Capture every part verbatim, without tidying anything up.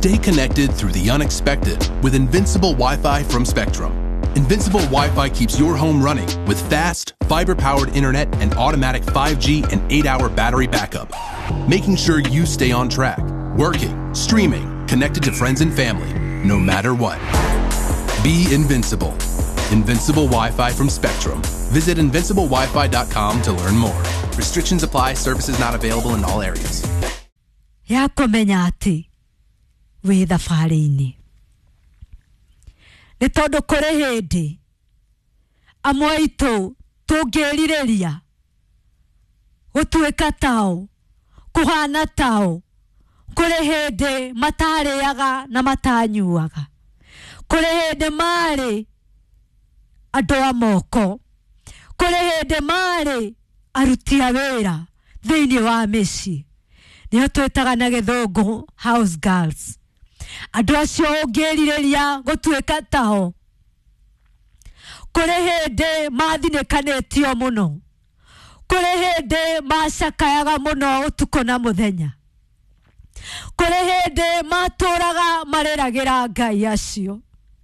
Stay connected through the unexpected with Invincible Wi-Fi from Spectrum. Invincible Wi-Fi keeps your home running with fast, fiber-powered internet and automatic five G and eight hour battery backup, making sure you stay on track, working, streaming, connected to friends and family, no matter what. Be invincible. Invincible Wi-Fi from Spectrum. Visit invincible wi fi dot com to learn more. Restrictions apply. Services not available in all areas. Yakomenya ati wi thabarĩ-inĩ nĩ tondũ kũrĩ hĩndĩ amwe aitũ tũngĩrirĩria gũtuĩka tao kũhana tao kũrĩ hĩndĩ matarĩaga na matanyuaga kũrĩ hĩndĩ marĩ andũ a moko kũrĩ hĩndĩ marĩ aruti a wĩra thĩinĩ wa mĩciĩ nĩo twĩtaga na gĩthũngũ house girls. Andũ acio ũngĩrirĩria gũtuĩka tao kũrĩ hĩndĩ mathinĩkanĩtio mũno kũrĩ hĩndĩ macakayaga mũno ũtukũ na mũthenya kũrĩ hĩndĩ matũraga marĩragĩra Ngai acio.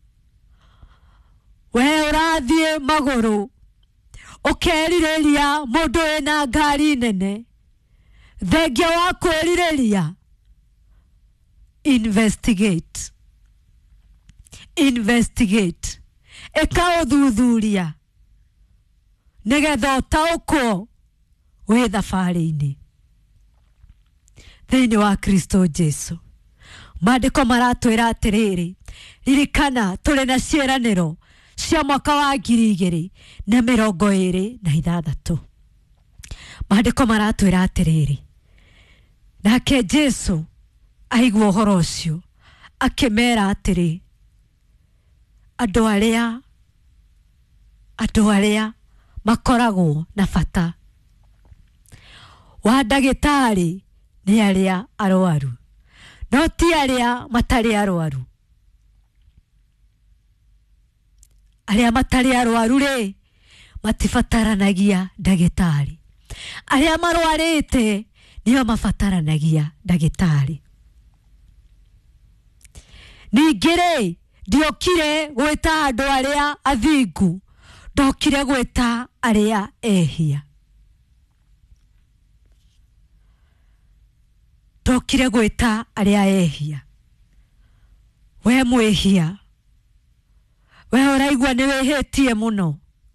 We ũrathiĩ magũrũ ũkerirĩria mũndũ wĩna ngari nene thengia wa kwĩrirĩria. Investigate. Investigate. Eka ũthuthuria nĩgetha ũtaũkwo wĩ thabarĩ-inĩ thĩinĩ wa Kristo Jesu. Maandĩko maratwĩra atĩrĩrĩ, ririkana tũrĩ na ciĩranĩro cia mwaka wa ngiri igĩrĩ na mĩrongo ĩrĩ na ithathatũ. Maandĩko maratwĩra atĩrĩrĩ, nake Jesu aigua ũhoro ũcio akĩmera atĩrĩ, andũ arĩa andũ arĩa makoragwo na bata wa ndagĩtarĩ nĩ arĩa arwaru no ti arĩa matarĩ arwaru. Arĩa matarĩ arwaru rĩ matibataranagia ndagĩtarĩ, arĩa marwarĩte nĩo mabataranagia ndagĩtarĩ. Ningĩ rĩ ndiokire gwĩta andũ arĩa athingu, ndokire gwĩta arĩa ehia. Ndokire gwĩta arĩa ehia. We mwĩhia, we ũraigua nĩ wĩhĩtie mũno,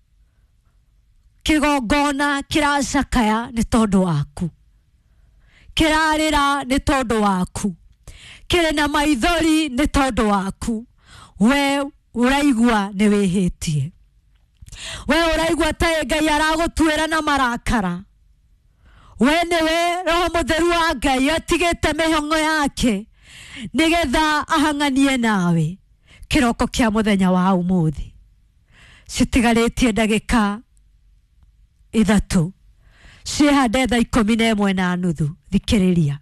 kĩgongona kĩracakaya nĩ tondũ waku, kĩrarĩra nĩ tondũ waku, kĩrĩ na maithori nĩ tondũ waku. We ũraigua nĩ wĩhĩtie, we ũraigua ta Ngai aragũtuĩra na marakara. We nĩwe Roho Mũtheru wa Ngai atigĩte mĩhang'o yake nĩgetha ahang'anie nawe kĩroko kĩa mũthenya wa ũmũthĩ. Citigarĩtie ndagĩka ithatũ ciĩhande thaa ikũmi na ĩmwe na nuthu. Thikĩrĩria,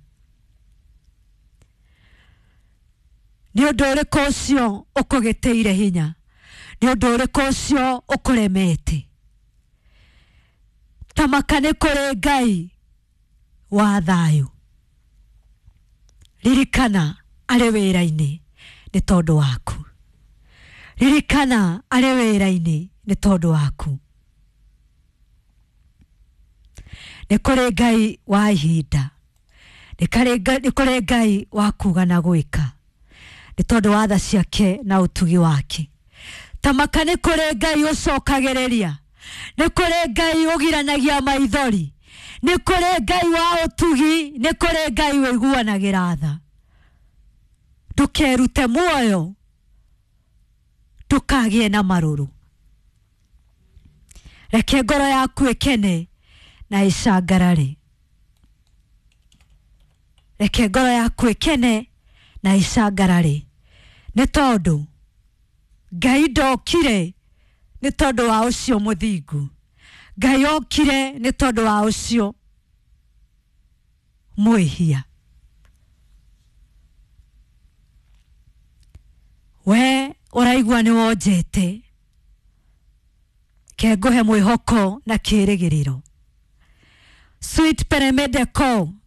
nĩ ũndũ ũrĩkũ ũcio ũkũgĩtĩire hinya? Nĩ ũndũ ũrĩkũ ũcio ũkũremete? Tamaka nĩ kũrĩ Ngai wa thayũ. Ririkana arĩ wĩra-inĩ nĩ tondũ waku. Ririkana arĩ wĩra-inĩ nĩ tondũ waku. Nĩ kũrĩ Ngai wa ihinda, nĩ kũrĩ Ngai wa kuga na gwĩka nĩ tondũ wa tha ciake na ũtugi wake. Tamaka nĩ kũrĩ Ngai ũcokagĩrĩria, nĩ kũrĩ Ngai ũgiranagia maithori, nĩ kũrĩ Ngai wa ũtugi, nĩ kũrĩ Ngai wĩiguanagĩra tha. Ndũkerute muoyo, ndũkagĩe na marũrũ. Reke ngoro yaku ĩkene na ĩcangarare. Reke ngoro yaku ĩkene na ĩcangarare nĩ tondũ Ngai ndokire nĩ tondũ wa ũcio mũthingu. Ngai okire nĩ tondũ wa ũcio mwĩhia. We ũraigua nĩ wonjete, ke ngũhe mwĩhoko na kĩĩrĩgĩrĩro. Sweet Peremedeko